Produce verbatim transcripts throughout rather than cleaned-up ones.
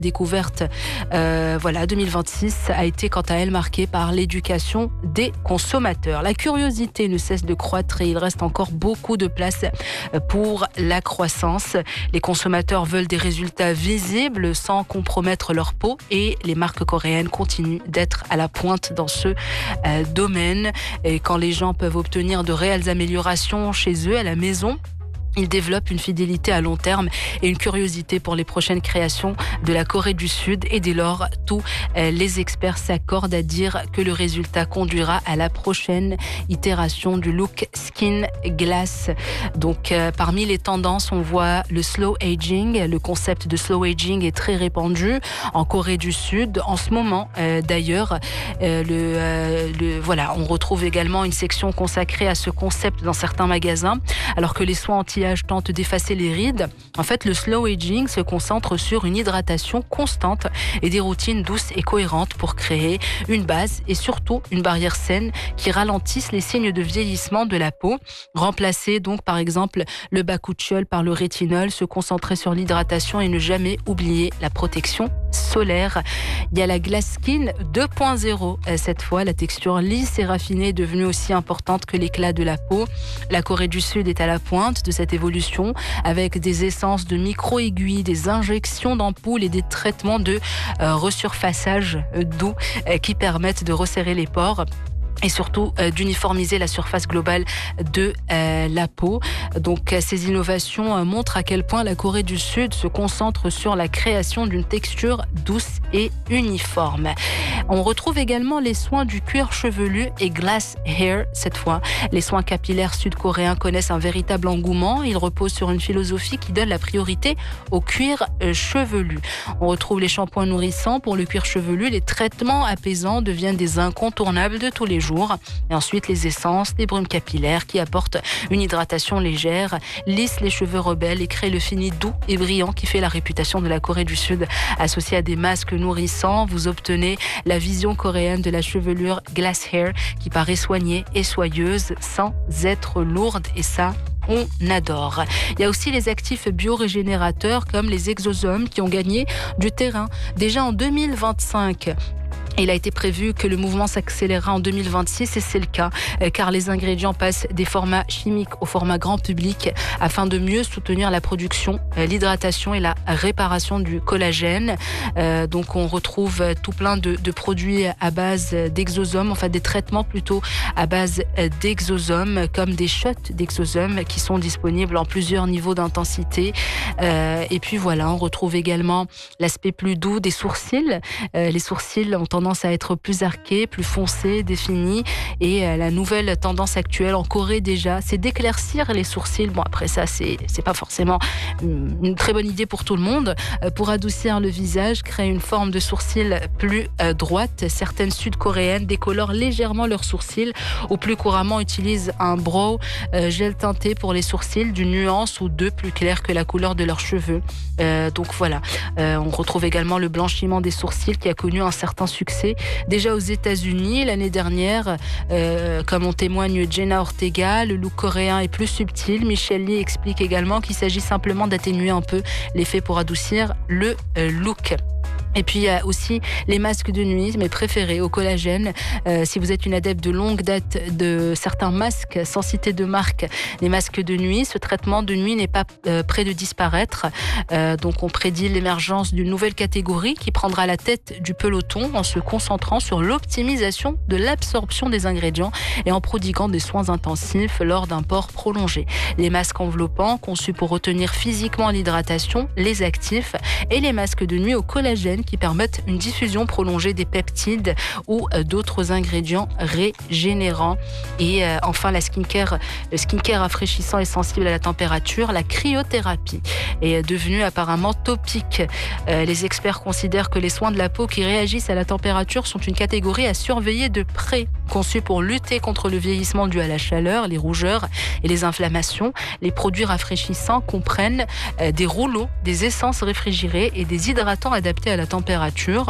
découverte euh, voilà, deux mille vingt-six a été quant à elle marquée par l'éducation des consommateurs. La curiosité ne cesse de croître et il reste encore beaucoup de place pour la croissance. Les consommateurs veulent des résultats visibles sans compromettre leur peau et les marques coréennes continuent d'être à la pointe dans ce euh, domaine. Et quand les gens peuvent obtenir de réelles améliorations chez eux à la maison, ils développent une fidélité à long terme et une curiosité pour les prochaines créations de la Corée du Sud. Et dès lors, tous les experts s'accordent à dire que le résultat conduira à la prochaine itération du look Skin Glass. Donc, euh, parmi les tendances, on voit le slow aging. Le concept de slow aging est très répandu en Corée du Sud. En ce moment, euh, d'ailleurs, euh, le, euh, le, voilà, on retrouve également une section consacrée à ce concept dans certains magasins, alors que les soins anti tente d'effacer les rides. En fait, le slow aging se concentre sur une hydratation constante et des routines douces et cohérentes pour créer une base et surtout une barrière saine qui ralentisse les signes de vieillissement de la peau. Remplacer donc par exemple le bakuchiol par le rétinol, se concentrer sur l'hydratation et ne jamais oublier la protection solaire. Il y a la Glass Skin deux point zéro. Cette fois, la texture lisse et raffinée est devenue aussi importante que l'éclat de la peau. La Corée du Sud est à la pointe de cette évolution avec des essences de micro-aiguilles, des injections d'ampoules et des traitements de euh, resurfaçage doux euh, qui permettent de resserrer les pores et surtout euh, d'uniformiser la surface globale de euh, la peau. Donc euh, ces innovations euh, montrent à quel point la Corée du Sud se concentre sur la création d'une texture douce et uniforme. On retrouve également les soins du cuir chevelu et Glass Hair cette fois. Les soins capillaires sud-coréens connaissent un véritable engouement. Ils reposent sur une philosophie qui donne la priorité au cuir euh, chevelu. On retrouve les shampoings nourrissants pour le cuir chevelu. Les traitements apaisants deviennent des incontournables de tous les jours. Et ensuite, les essences, les brumes capillaires qui apportent une hydratation légère, lissent les cheveux rebelles et créent le fini doux et brillant qui fait la réputation de la Corée du Sud. Associé à des masques nourrissants, vous obtenez la vision coréenne de la chevelure Glass Hair qui paraît soignée et soyeuse sans être lourde. Et ça, on adore. Il y a aussi les actifs biorégénérateurs comme les exosomes qui ont gagné du terrain. Déjà en deux mille vingt-cinq, il a été prévu que le mouvement s'accélérera en deux mille vingt-six et c'est le cas car les ingrédients passent des formats chimiques au format grand public afin de mieux soutenir la production, l'hydratation et la réparation du collagène. Euh, donc on retrouve tout plein de, de produits à base d'exosomes, enfin des traitements plutôt à base d'exosomes comme des shots d'exosomes qui sont disponibles en plusieurs niveaux d'intensité. Euh, et puis voilà, on retrouve également l'aspect plus doux des sourcils. Euh, les sourcils ont tendance à être plus arqués, plus foncés, définis. Et euh, la nouvelle tendance actuelle en Corée déjà, c'est d'éclaircir les sourcils. Bon, après ça, c'est, c'est pas forcément une très bonne idée pour tout le monde. Euh, pour adoucir le visage, créer une forme de sourcils plus euh, droite. Certaines sud-coréennes décolorent légèrement leurs sourcils ou plus couramment utilisent un brow euh, gel teinté pour les sourcils d'une nuance ou deux plus claire que la couleur de leurs cheveux. Euh, donc voilà, euh, on retrouve également le blanchiment des sourcils qui a connu un certain succès déjà aux États-Unis l'année dernière, euh, comme en témoigne Jenna Ortega. Le look coréen est plus subtil. Michelle Lee explique également qu'il s'agit simplement d'atténuer un peu l'effet pour adoucir le euh, look. Et puis il y a aussi les masques de nuit, mes préférés au collagène. Euh, si vous êtes une adepte de longue date de certains masques, sans citer de marque, les masques de nuit, ce traitement de nuit n'est pas euh, près de disparaître. Euh, donc on prédit l'émergence d'une nouvelle catégorie qui prendra la tête du peloton en se concentrant sur l'optimisation de l'absorption des ingrédients et en prodiguant des soins intensifs lors d'un port prolongé. Les masques enveloppants conçus pour retenir physiquement l'hydratation, les actifs et les masques de nuit au collagène qui permettent une diffusion prolongée des peptides ou d'autres ingrédients régénérants. Et euh, enfin, la skincare, le skincare rafraîchissant et sensible à la température, la cryothérapie est devenue apparemment topique. Euh, les experts considèrent que les soins de la peau qui réagissent à la température sont une catégorie à surveiller de près, conçue pour lutter contre le vieillissement dû à la chaleur, les rougeurs et les inflammations. Les produits rafraîchissants comprennent euh, des rouleaux, des essences réfrigérées et des hydratants adaptés à la température.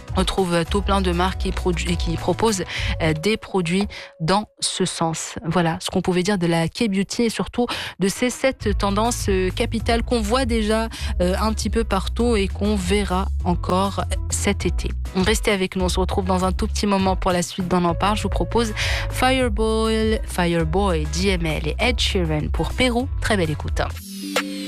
On trouve tout plein de marques qui, produit, qui proposent des produits dans ce sens. Voilà ce qu'on pouvait dire de la K-Beauty et surtout de ces sept tendances capitales qu'on voit déjà un petit peu partout et qu'on verra encore cet été. Restez avec nous, on se retrouve dans un tout petit moment pour la suite d'On en parle. Je vous propose Fireboy, Fireboy, D M L et Ed Sheeran pour Pérou. Très belle écoute.